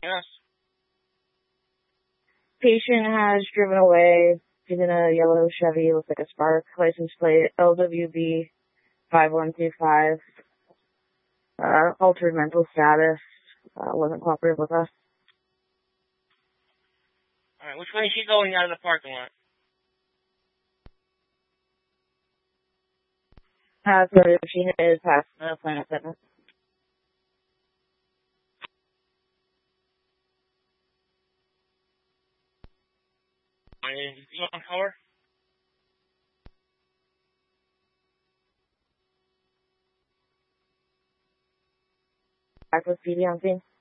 Yes. Patient has driven away. He's in a yellow Chevy, looks like a Spark, license plate LWB 5125. Altered mental status, wasn't cooperative with us. Alright, which way is she going out of the parking lot? So she is past Planet Fitness. Is it on color? Back with PD on scene.